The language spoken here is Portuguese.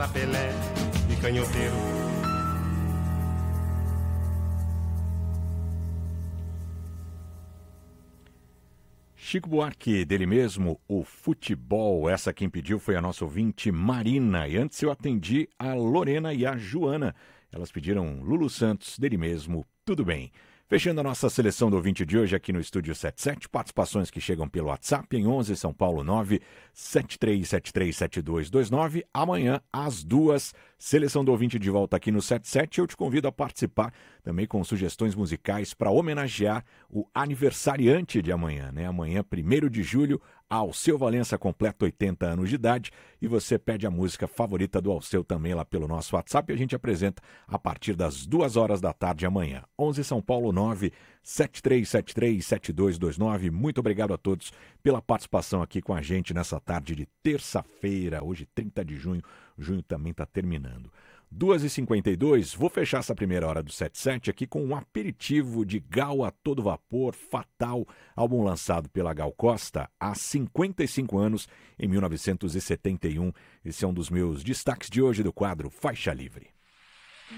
Pelé e canhoteiro. Chico Buarque, dele mesmo, o futebol. Essa quem pediu foi a nossa ouvinte Marina. E antes eu atendi a Lorena e a Joana. Elas pediram Lulu Santos, dele mesmo, tudo bem. Fechando a nossa seleção do ouvinte de hoje aqui no Estúdio 77, participações que chegam pelo WhatsApp em 11 São Paulo 973737229. Amanhã, às 2h, seleção do ouvinte de volta aqui no 77. Eu te convido a participar também com sugestões musicais para homenagear o aniversariante de amanhã, né? Amanhã, 1º de julho, Alceu Valença completa 80 anos de idade e você pede a música favorita do Alceu também lá pelo nosso WhatsApp e a gente apresenta a partir das 2h da tarde amanhã. 11 São Paulo 973737229. Muito obrigado a todos pela participação aqui com a gente nessa tarde de terça-feira, hoje 30 de junho. Junho também está terminando. 2h52, vou fechar essa primeira hora do 77 aqui com um aperitivo de Gal a todo vapor, Fatal, álbum lançado pela Gal Costa há 55 anos, em 1971. Esse é um dos meus destaques de hoje do quadro Faixa Livre.